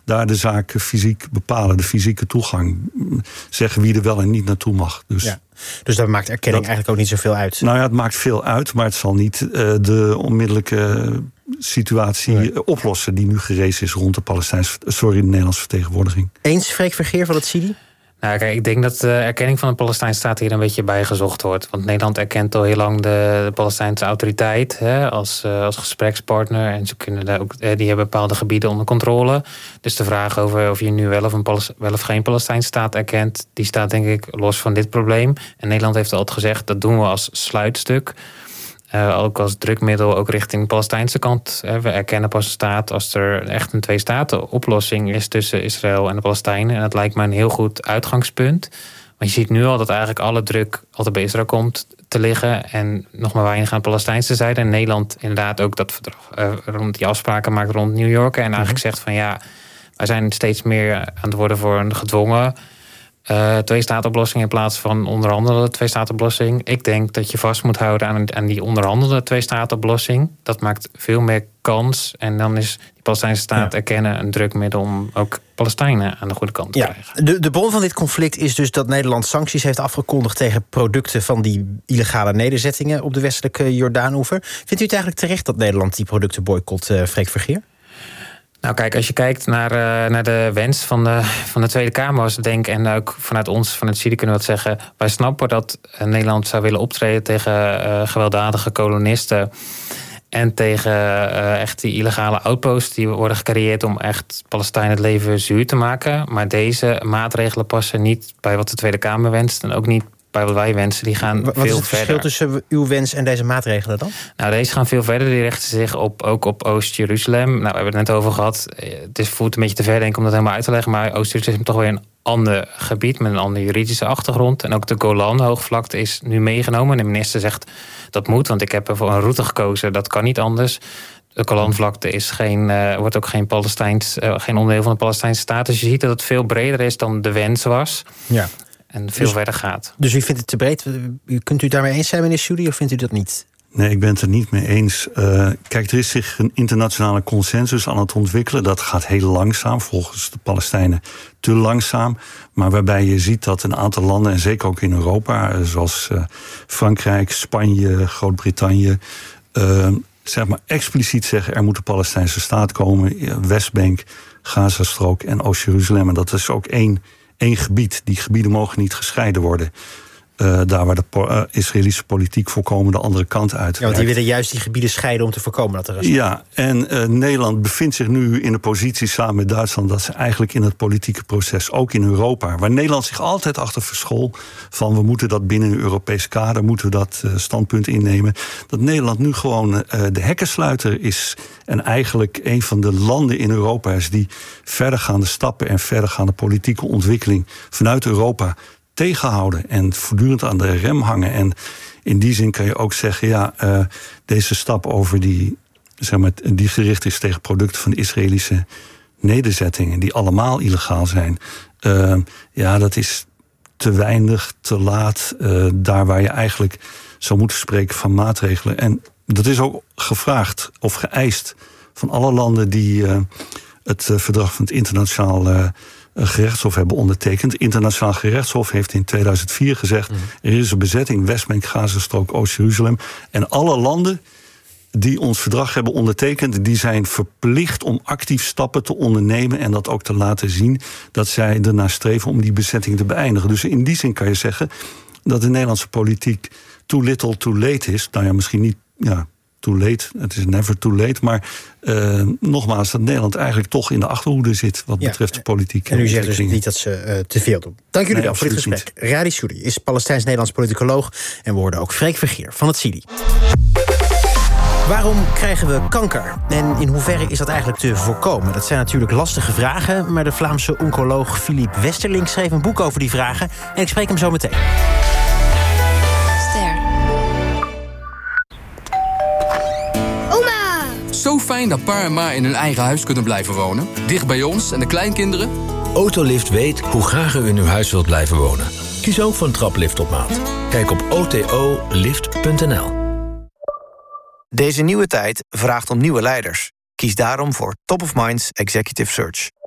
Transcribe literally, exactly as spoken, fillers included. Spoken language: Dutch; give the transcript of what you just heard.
daar de zaken fysiek bepalen, de fysieke toegang. Zeggen wie er wel en niet naartoe mag. Dus, ja. dus daar maakt erkenning dat, eigenlijk ook niet zoveel uit. Nou ja, het maakt veel uit, maar het zal niet uh, de onmiddellijke situatie nee. oplossen die nu gerezen is rond de Palestijnse, sorry, de Nederlandse vertegenwoordiging. Eens, Freek Vergeer van het C I D I? Nou, kijk, ik denk dat de erkenning van de Palestijnse staat hier een beetje bijgezocht wordt. Want Nederland erkent al heel lang de, de Palestijnse autoriteit hè, als, uh, als gesprekspartner. En ze kunnen daar ook, uh, die hebben bepaalde gebieden onder controle. Dus de vraag over of je nu wel of, een Palest- wel of geen Palestijnse staat erkent, die staat denk ik los van dit probleem. En Nederland heeft altijd gezegd, dat doen we als sluitstuk. Uh, ook als drukmiddel, ook richting de Palestijnse kant. Uh, we erkennen pas een staat als er echt een twee-staten-oplossing is tussen Israël en de Palestijnen. En dat lijkt me een heel goed uitgangspunt. Want je ziet nu al dat eigenlijk alle druk altijd bij Israël komt te liggen. En nog maar weinig aan de Palestijnse zijde. En Nederland inderdaad ook dat verdrag uh, rond die afspraken maakt rond New York. En eigenlijk mm-hmm. zegt van ja, wij zijn steeds meer aan het worden voor een gedwongen Uh, twee-staat-oplossing in plaats van onderhandelde twee-staat-oplossing. Ik denk dat je vast moet houden aan, aan die onderhandelde twee-staat-oplossing. Dat maakt veel meer kans. En dan is die Palestijnse staat ja. erkennen een drukmiddel om ook Palestijnen aan de goede kant te ja. krijgen. De, de bron van dit conflict is dus dat Nederland sancties heeft afgekondigd tegen producten van die illegale nederzettingen op de westelijke Jordaanoever. Vindt u het eigenlijk terecht dat Nederland die producten boycott, uh, Freek Vergeer? Nou kijk, als je kijkt naar, uh, naar de wens van de, van de Tweede Kamer, was het denk ik, en ook vanuit ons, van het C I D I kunnen we wat zeggen, wij snappen dat Nederland zou willen optreden tegen uh, gewelddadige kolonisten en tegen uh, echt die illegale outposts die worden gecreëerd om echt Palestijnen het leven zuur te maken. Maar deze maatregelen passen niet bij wat de Tweede Kamer wenst en ook niet bij wat wij wensen. Die gaan wat veel is het verder. verschil tussen uw wens en deze maatregelen dan? Nou, deze gaan veel verder. Die richten zich op, ook op Oost-Jeruzalem. Nou, we hebben het net over gehad. Het is voelt een beetje te ver, denk ik, om dat helemaal uit te leggen. Maar Oost-Jeruzalem is toch weer een ander gebied met een andere juridische achtergrond. En ook de Golan-hoogvlakte is nu meegenomen. En de minister zegt dat moet, want ik heb er voor een route gekozen. Dat kan niet anders. De Golanvlakte is geen, uh, wordt ook geen, Palestijns, uh, geen onderdeel van de Palestijnse staat. Dus je ziet dat het veel breder is dan de wens was. Ja. En veel dus, verder gaat. Dus u vindt het te breed? Kunt u het daarmee eens zijn, meneer Soudi, of vindt u dat niet? Nee, ik ben het er niet mee eens. Uh, kijk, er is zich een internationale consensus aan het ontwikkelen. Dat gaat heel langzaam, volgens de Palestijnen te langzaam. Maar waarbij je ziet dat een aantal landen, en zeker ook in Europa, zoals uh, Frankrijk, Spanje, Groot-Brittannië, Uh, zeg maar expliciet zeggen, er moet een Palestijnse staat komen. Westbank, Gazastrook en Oost-Jeruzalem. En dat is ook één één gebied. Die gebieden mogen niet gescheiden worden. Uh, daar waar de po- uh, Israëlische politiek volkomen de andere kant uit. Ja, want die willen juist die gebieden scheiden om te voorkomen dat er is. Ja, en uh, Nederland bevindt zich nu in de positie samen met Duitsland dat ze eigenlijk in het politieke proces, ook in Europa, waar Nederland zich altijd achter verschool van we moeten dat binnen een Europees kader, moeten we dat uh, standpunt innemen, dat Nederland nu gewoon uh, de hekkensluiter is en eigenlijk een van de landen in Europa is die verdergaande stappen en verdergaande politieke ontwikkeling vanuit Europa tegenhouden en voortdurend aan de rem hangen. En in die zin kan je ook zeggen, ja, uh, deze stap over die, zeg maar, die gericht is tegen producten van de Israëlische nederzettingen, die allemaal illegaal zijn, Uh, ja, dat is te weinig, te laat, uh, daar waar je eigenlijk zou moeten spreken van maatregelen. En dat is ook gevraagd of geëist van alle landen die uh, het uh, verdrag van het internationaal uh, gerechtshof hebben ondertekend. Het internationaal gerechtshof heeft in tweeduizend vier gezegd, mm. er is een bezetting Westbank, Gazastrook, Oost-Jeruzalem. En alle landen die ons verdrag hebben ondertekend, die zijn verplicht om actief stappen te ondernemen en dat ook te laten zien dat zij ernaar streven om die bezetting te beëindigen. Dus in die zin kan je zeggen dat de Nederlandse politiek too little too late is. Nou ja, misschien niet ja, too late, het is never too late, maar uh, nogmaals, dat Nederland eigenlijk toch in de achterhoede zit wat ja, betreft de politiek. En u zegt dus niet dat ze uh, te veel doen. Dank jullie nee, wel voor dit gesprek. Niet. Radi Soudi is Palestijns-Nederlands politicoloog en we hoorden ook Freek Vergeer van het C I D I. Waarom krijgen we kanker? En in hoeverre is dat eigenlijk te voorkomen? Dat zijn natuurlijk lastige vragen, maar de Vlaamse oncoloog Philippe Westerling schreef een boek over die vragen en ik spreek hem zo meteen. Ster. Oma! Zo fijn dat pa en ma in hun eigen huis kunnen blijven wonen. Dicht bij ons en de kleinkinderen. Autolift weet hoe graag u in uw huis wilt blijven wonen. Kies ook voor een traplift op maat. Kijk op o t o lift punt n l. Deze nieuwe tijd vraagt om nieuwe leiders. Kies daarom voor Top of Minds Executive Search.